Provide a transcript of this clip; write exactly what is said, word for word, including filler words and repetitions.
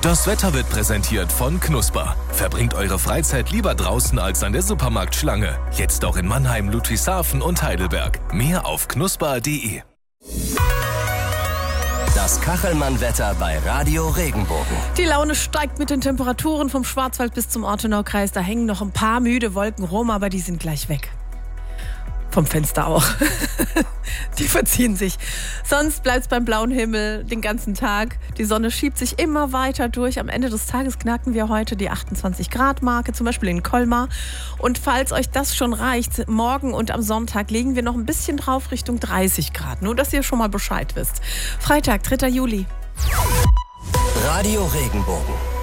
Das Wetter wird präsentiert von Knusper. Verbringt eure Freizeit lieber draußen als an der Supermarktschlange. Jetzt auch in Mannheim, Ludwigshafen und Heidelberg. Mehr auf knusper punkt de. Das Kachelmann-Wetter bei Radio Regenbogen. Die Laune steigt mit den Temperaturen vom Schwarzwald bis zum Ortenaukreis. Da hängen noch ein paar müde Wolken rum, aber die sind gleich weg. Vom Fenster auch. Die verziehen sich. Sonst bleibt es beim blauen Himmel den ganzen Tag. Die Sonne schiebt sich immer weiter durch. Am Ende des Tages knacken wir heute die achtundzwanzig Grad Marke, zum Beispiel in Colmar. Und falls euch das schon reicht, morgen und am Sonntag legen wir noch ein bisschen drauf Richtung dreißig Grad. Nur, dass ihr schon mal Bescheid wisst. Freitag, dritter Juli. Radio Regenbogen.